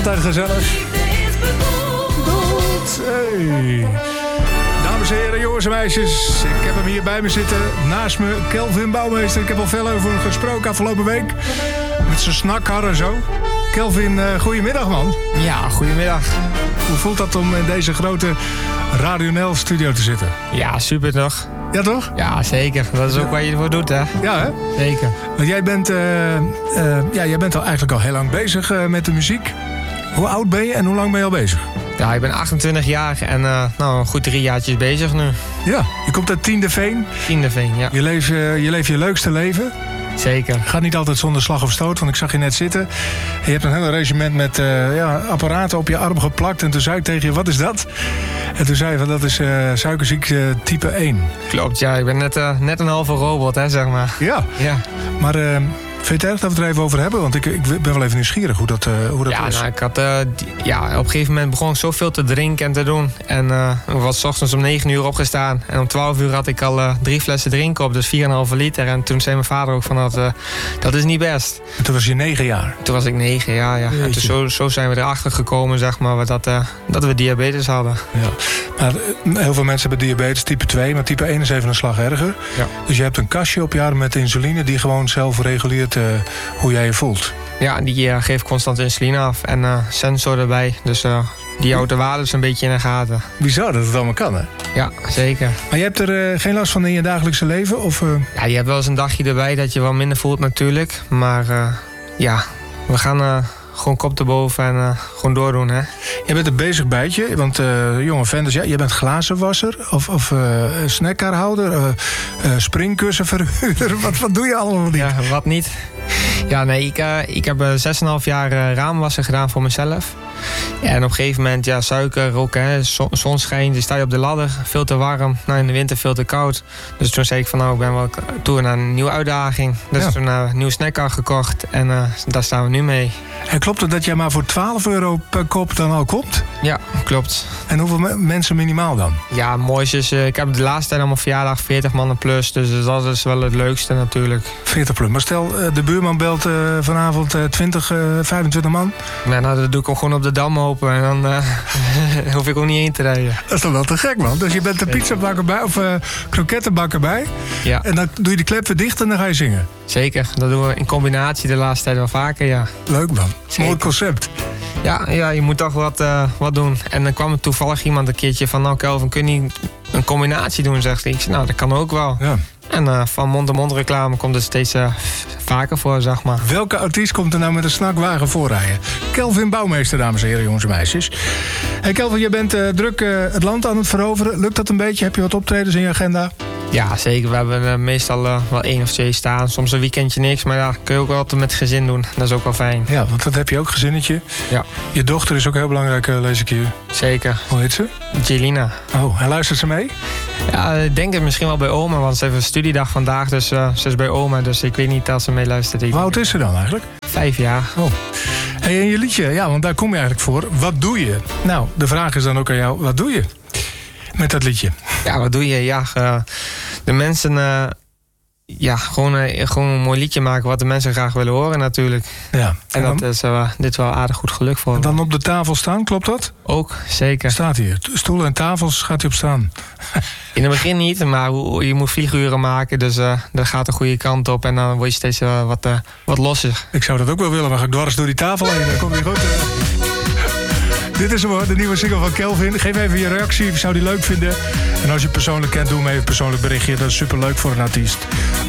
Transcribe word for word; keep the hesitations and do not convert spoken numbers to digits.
Altijd gezellig. Goed. Hey. Dames en heren, jongens en meisjes. Ik heb hem hier bij me zitten. Naast me, Kelvin Bouwmeester. Ik heb al veel over hem gesproken afgelopen week. Met zijn snakkar en zo. Kelvin, uh, goedemiddag, man. Ja, goedemiddag. Hoe voelt dat om in deze grote Radio N L-studio te zitten? Ja, super toch? Ja, toch? Ja, zeker. Dat is ook ja. wat je ervoor doet, hè? Ja, hè? Zeker. Want jij bent, uh, uh, ja, jij bent al eigenlijk al heel lang bezig uh, met de muziek. Hoe oud ben je en hoe lang ben je al bezig? Ja, ik ben achtentwintig jaar en uh, nou, een goed drie jaartjes bezig nu. Ja, je komt uit Tiendeveen. Tiendeveen, ja. Je leeft, uh, je leeft je leukste leven. Zeker. Gaat niet altijd zonder slag of stoot, want ik zag je net zitten. En je hebt een hele regiment met uh, ja, apparaten op je arm geplakt. En toen zei ik tegen je, wat is dat? En toen zei je, van, dat is uh, suikerziekte type één. Klopt, ja. Ik ben net, uh, net een halve robot, hè, zeg maar. Ja. Ja. Maar uh, vind je het erg dat we het er even over hebben? Want ik, ik ben wel even nieuwsgierig hoe dat, uh, hoe dat ja, is. Nou, ik had, uh, die, ja, op een gegeven moment begon ik zoveel te drinken en te doen. En uh, ik was 's ochtends om negen uur opgestaan. En om twaalf uur had ik al uh, drie flessen drinken op, dus vier komma vijf liter. En toen zei mijn vader ook van, dat, uh, dat is niet best. En toen was je negen jaar? Toen was ik negen, ja. ja. En toen zo, zo zijn we erachter gekomen, zeg maar, dat, uh, dat we diabetes hadden. Ja. Maar, heel veel mensen hebben diabetes type twee, maar type één is even een slag erger. Ja. Dus je hebt een kastje op je arm met insuline die gewoon zelf reguleert uh, hoe jij je voelt. Ja, die uh, geeft constant insuline af en uh, sensor erbij. Dus uh, die houdt de waardes een beetje in de gaten. Bizar dat het allemaal kan, hè? Ja, zeker. Maar je hebt er uh, geen last van in je dagelijkse leven? Of, uh... Ja, je hebt wel eens een dagje erbij dat je wel minder voelt natuurlijk. Maar uh, ja, we gaan uh, gewoon kop erboven en uh, gewoon doordoen, hè. Je bent een bezig bijtje, want uh, jonge vendors, ja, je bent glazenwasser of, of uh, snackerhouder, uh, uh, springkussenverhuurder. Wat, wat doe je allemaal niet? Ja, wat niet? Ja, nee, ik, uh, ik heb uh, zes komma vijf jaar uh, raamwassen gedaan voor mezelf. En op een gegeven moment, ja, suiker ook, hè, zon, zon schijnt, je sta je op de ladder, veel te warm. Nou, in de winter veel te koud. Dus toen zei ik van, nou, ik ben wel toe naar een nieuwe uitdaging. Dus ja. toen uh, een nieuwe snackcar gekocht en uh, daar staan we nu mee. En klopt het dat jij maar voor twaalf euro per kop dan al komt? Ja, klopt. En hoeveel me- mensen minimaal dan? Ja, moois is, uh, ik heb de laatste tijd op mijn verjaardag veertig mannen plus. Dus dat is wel het leukste natuurlijk. veertig plus. Maar stel, uh, de buurman belt uh, vanavond uh, twintig, uh, vijfentwintig man. Ja, nou, dan doe ik hem gewoon op de dam open en dan uh, hoef ik ook niet heen te rijden. Dat is toch wel te gek, man. Dus je bent de pizzabakker bij of uh, krokettenbakker bij. Ja. En dan doe je de klep weer dicht en dan ga je zingen. Zeker, dat doen we in combinatie de laatste tijd wel vaker, ja. Leuk, man. Zeker. Mooi concept. Ja, ja, je moet toch wat, uh, wat doen. En dan kwam er toevallig iemand een keertje van, nou Kelvin, kun je niet een combinatie doen, zegt hij. Ik zei, nou, dat kan ook wel. Ja. En uh, van mond-to-mond reclame komt het steeds uh, vaker voor, zeg maar. Welke artiest komt er nou met een snakwagen voorrijden? Kelvin Bouwmeester, dames en heren, jongens en meisjes. Hey Kelvin, je bent uh, druk uh, het land aan het veroveren. Lukt dat een beetje? Heb je wat optredens in je agenda? Ja, zeker. We hebben uh, meestal uh, wel één of twee staan. Soms een weekendje niks, maar ja, kun je ook wel wat met gezin doen. Dat is ook wel fijn. Ja, want dat heb je ook, gezinnetje. Ja. Je dochter is ook heel belangrijk, uh, lees ik hier. Zeker. Hoe heet ze? Jelina. Oh, en luistert ze mee? Ja, ik denk het misschien wel bij oma, want ze heeft een studiedag vandaag, dus uh, ze is bij oma. Dus ik weet niet als ze meeluistert. Hoe oud is ze dan eigenlijk? Vijf jaar. Oh. Hey, en je liedje, ja, want daar kom je eigenlijk voor. Wat doe je? Nou, de vraag is dan ook aan jou, wat doe je met dat liedje? Ja, wat doe je? Ja, uh, de mensen... Uh, ja, gewoon, uh, gewoon een mooi liedje maken wat de mensen graag willen horen natuurlijk. Ja. En, en dan, dat is uh, dit wel aardig goed gelukt voor. En dan op de tafel staan, klopt dat? Ook, zeker. Staat hier. Stoelen en tafels gaat hij op staan. In het begin niet, maar je moet vlieguren maken. Dus uh, dat gaat de goede kant op. En dan word je steeds uh, wat, uh, wat losser. Ik zou dat ook wel willen, maar ga ik dwars door die tafel heen. Dan kom je goed. Uh... Dit is hem hoor, de nieuwe single van Kelvin. Geef even je reactie, zou die leuk vinden. En als je het persoonlijk kent, doe me even een persoonlijk berichtje. Dat is superleuk voor een artiest.